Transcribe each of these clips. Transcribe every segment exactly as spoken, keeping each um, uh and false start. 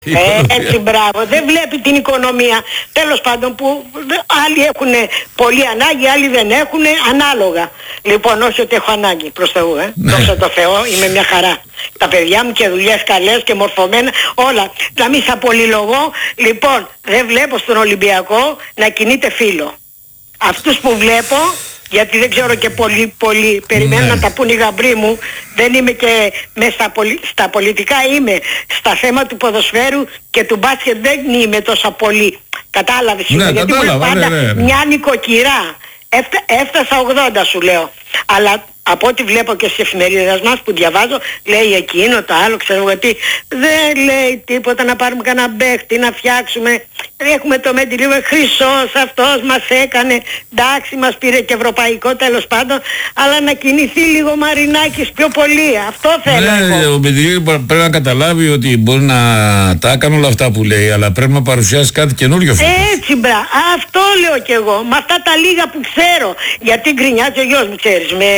Ε, έτσι, μπράβο. Δεν βλέπει την οικονομία. Τέλος πάντων, που άλλοι έχουν πολύ ανάγκη, άλλοι δεν έχουν, ανάλογα. Λοιπόν, όχι ότι έχω ανάγκη, προς Θεού, ε. Ναι. Δόξα τω Θεώ, είμαι μια χαρά. Τα παιδιά μου και δουλειές καλές και μορφωμένα, όλα. Να μην σα πολυλογώ. Λοιπόν, δεν βλέπω στον Ολυμπιακό να κινείται φίλο. Αυτούς που βλέπω, γιατί δεν ξέρω και πολύ, πολύ, περιμένω Ναι. να τα πούν οι γαμπροί μου, δεν είμαι και μέσα στα, πολι... στα πολιτικά, είμαι στα θέματα του ποδοσφαίρου και του μπάσκετ δεν είμαι τόσο πολύ. Κατάλαβες, Ναι, γιατί κατάλαβα, ήμουν πάντα ναι, ναι, ναι. μια νοικοκυρά. Έφτα... Έφτασα ογδόντα σου λέω. Αλλά από ό,τι βλέπω και στις εφημερίδες μας που διαβάζω, λέει εκείνο το άλλο, ξέρω γιατί δεν λέει τίποτα, να πάρουμε κανένα παίχτη, να φτιάξουμε. Έχουμε το Μεντιλίβο, Χρυσός αυτός μας έκανε, εντάξει μας πήρε και ευρωπαϊκό τέλος πάντων, αλλά να κινηθεί λίγο Μαρινάκης πιο πολύ, αυτό θέλω. Ναι, εγώ. ο Μεντιλίβο πρέπει να καταλάβει ότι μπορεί να τα κάνει όλα αυτά που λέει, αλλά πρέπει να παρουσιάσει κάτι καινούριο. Έτσι μπρα, αυτό λέω κι εγώ, με αυτά τα λίγα που ξέρω, γιατί γκρινιάζει ο γιος μου, ξέρεις, με,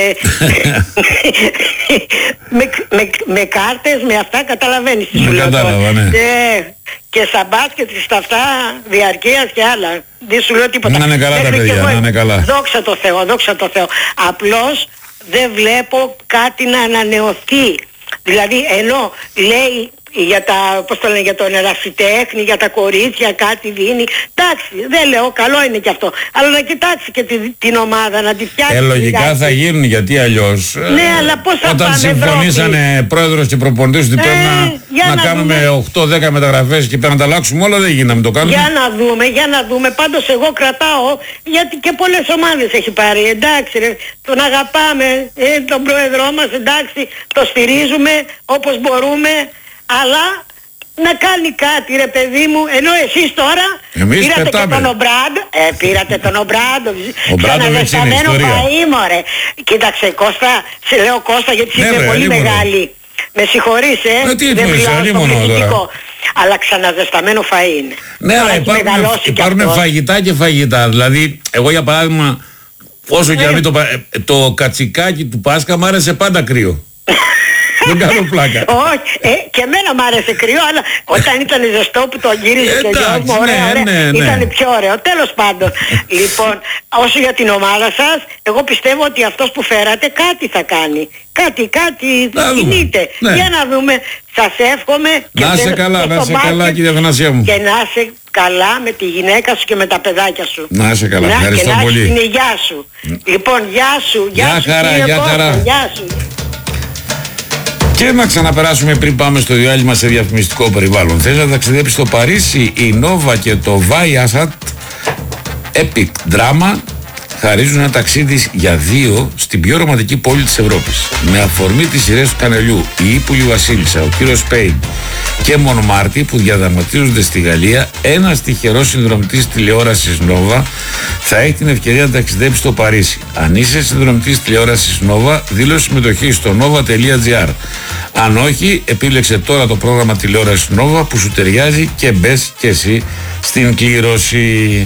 με, με, με κάρτες, με αυτά καταλαβαίνεις τι σου Με λέω τώρα. κατάλαβα, ναι. Ε, και στα μπάσκετ και στα αυτά διαρκείας και άλλα. Δεν σου λέω τίποτα. Να είναι καλά τα Μέχρι παιδιά, και εγώ, να είναι καλά. Δόξα τω Θεώ, δόξα τω Θεώ. Απλώς δεν βλέπω κάτι να ανανεωθεί. Δηλαδή ενώ λέει για τα, πώς το λένε, για τον ερασιτέχνη, για τα κορίτσια κάτι δίνει. Εντάξει, δεν λέω, καλό είναι και αυτό. Αλλά να κοιτάξει και τη, την ομάδα, να τη φτιάξει. Ε, λογικά λιγάκι. θα γίνουν, γιατί αλλιώς Ναι, αλλά πώς θα όταν πάμε συμφωνήσανε πρόεδρος και προπονητής ότι Ε, πρέπει να, για να, να κάνουμε δούμε. οκτώ δέκα μεταγραφές και πρέπει να τα αλλάξουμε όλα, δεν γίναμε, το κάνουμε. Για να δούμε, για να δούμε. Πάντως εγώ κρατάω, γιατί και πολλές ομάδες έχει πάρει. Εντάξει ρε, τον αγαπάμε, ε, τον πρόεδρό μας, εντάξει, το στηρίζουμε όπως μπορούμε, αλλά να κάνει κάτι ρε παιδί μου, ενώ εσείς τώρα Εμείς πήρατε πετάμε. και τον Ομπράντο, ε, πήρατε τον Ομπράντο, Ο Μπράντοβιτς είναι ιστορία. φαΐ, μωρέ. Κοίταξε Κώστα, σε λέω Κώστα γιατί Ναι, είσαι ρε, πολύ αλίμονο. μεγάλη. Με συγχωρείς, ε, Ε, τι δεν εννοείς, μιλάω στο αλίμονο τώρα. πληθυντικό. Αλλά ξαναζεσταμένο φαΐ είναι. Ναι, Τώρα αλλά έχει υπάρχουν, μεγαλώσει κι υπάρχουν αυτό. φαγητά και φαγητά. Δηλαδή, εγώ για παράδειγμα, όσο και να μην το, πα- ε, το κατσικάκι του Πάσχα μ' άρεσε πάντα κρύο. Δεν κάνω πλάκα. Όχι, ε, και εμένα μ' άρεσε κρύο, αλλά όταν ήταν ζεστό που το γύριζε και ο γιος μου, Εντάξει, ωραία, ναι, ωραία, ναι, ναι. ήταν πιο ωραίο. Τέλος πάντων, λοιπόν, όσο για την ομάδα σας, εγώ πιστεύω ότι αυτός που φέρατε κάτι θα κάνει. Κάτι, κάτι Να δούμε. κινείται. Ναι. Για να δούμε, σας εύχομαι. και Να είσαι δεν- καλά, και να στο είσαι καλά, μπάσκετ, κύριε Αθανασία μου. Και να είσαι καλά με τη γυναίκα σου και με τα παιδάκια σου. Να είσαι καλά, Να- ευχαριστώ και να πολύ. έχεις την υγειά σου. Λοιπόν, γεια σου, γεια, Γεια σου χαρά, κύριε γεια Κώστα, χαρά. γεια σου. Και να ξαναπεράσουμε πριν πάμε στο διάλειμμα σε διαφημιστικό περιβάλλον. Θες να ταξιδέψεις στο Παρίσι, η Nova και το Viasat Epic Drama χαρίζουν ένα ταξίδι για δύο στην πιο ρομαντική πόλη της Ευρώπης. Με αφορμή τις σειρές του Κανελιού, η Ύπουλη Βασίλισσα, ο κύριος Σπέιν και Μονομάρτη που διαδραματίζονται στη Γαλλία, ένας τυχερός συνδρομητής τηλεόρασης Nova θα έχει την ευκαιρία να ταξιδέψει στο Παρίσι. Αν είσαι συνδρομητής τηλεόρασης Nova, δήλωσε συμμετοχή στο nova τελεία gr. Αν όχι, επίλεξε τώρα το πρόγραμμα τηλεόρασης Nova που σου ταιριάζει και μπες και εσύ στην κλήρωση.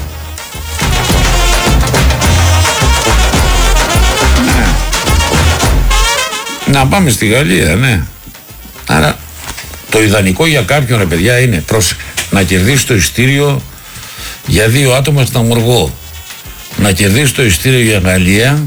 Να πάμε στη Γαλλία, ναι. Άρα το ιδανικό για κάποιον, ρε παιδιά, είναι πρόσεχε, να κερδίσει το ειστήριο για δύο άτομα στην Αμοργό, να κερδίσει το ειστήριο για Γαλλία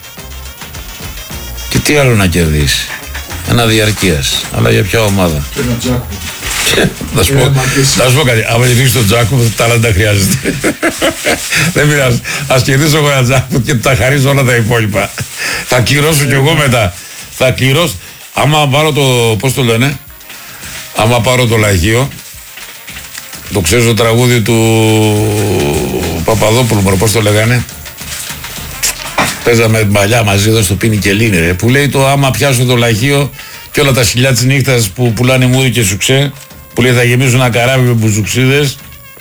και τι άλλο να κερδίσει. Ένα διαρκείας. Αλλά για ποια ομάδα? Και ένα τζάκο. Θα σου πω, θα σου πω κάτι. Αν κερδίσει τον Τζάκο, τα άλλα δεν τα χρειάζεται. Δεν πειράζει. Ας κερδίσω εγώ ένα Τζάκο και τα χαρίζω όλα τα υπόλοιπα. Θα κληρώσω κι εγώ μετά. Θα κληρώσω. Άμα πάρω το. Πώς το λένε? Άμα πάρω το λαχείο. Το ξέρεις το τραγούδι του Παπαδόπουλου, πώς το λέγανε? Παίζαμε παλιά μαζί εδώ στο Πίνι και Λίνη, ρε, που λέει το άμα πιάσω το λαχείο και όλα τα σκυλιά της νύχτας που πουλάνε μούρι και σουξέ, που λέει θα γεμίσουν ένα καράβι με μπουζουξίδες.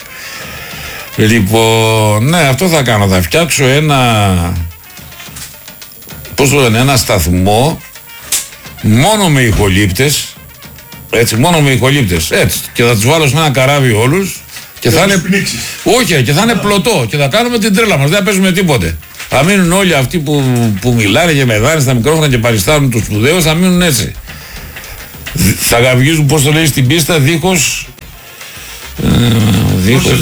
Λοιπόν, ναι, αυτό θα κάνω. Θα φτιάξω ένα, πώς το λένε, ένα σταθμό μόνο με ηχολήπτες, έτσι, μόνο με ηχολήπτες, έτσι, και θα τους βάλω σε ένα καράβι όλους και θα είναι, όχι, και θα είναι πλωτό και θα κάνουμε την τρέλα μας, δεν θα παίζουμε τίποτε. Θα μείνουν όλοι αυτοί που, που μιλάνε και μεδάνε στα μικρόφωνα και παριστάνουν τους σπουδαίους, θα μείνουν έτσι. Θα γαυγίζουν, πώς το λέει, στην πίστα δίχως Δίχως.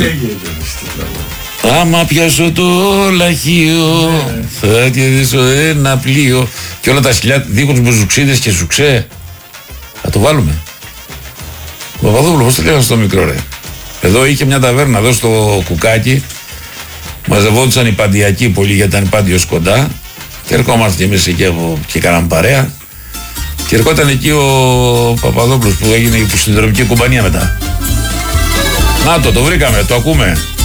Άμα πιάσω το λαχείο, θα κερδίσω ένα πλοίο. Και όλα τα σκυλιά δίχως μπουζουξίδες και σουξέ. Θα το βάλουμε. Ο Παπαδόπουλο, πώς το λέγανε στο μικρό, ρε. Εδώ είχε μια ταβέρνα εδώ στο Κουκάκι. Μαζευόντουσαν οι παντιακοί πολύ γιατί ήταν πάντιος κοντά. Και ερχόμαστε κι εμείς εκεί και κάναμε παρέα. Και ερχόταν εκεί ο Παπαδόπουλος που έγινε η συνδρομική κουμπανία μετά. Να το, το βρήκαμε, το ακούμε.